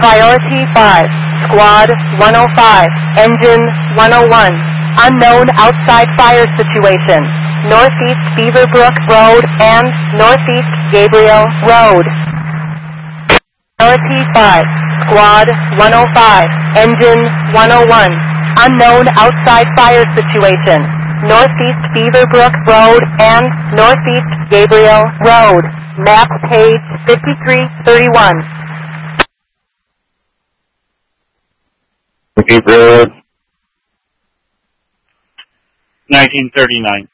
Priority 5, Squad 105, Engine 101. Unknown outside fire situation. Northeast Beaverbrook Road and Northeast Gabriel Road. Priority 5, Squad 105, Engine 101. Unknown outside fire situation. Northeast Beaverbrook Road and Northeast Gabriel Road. Map page 5331. Repeat road. 1939.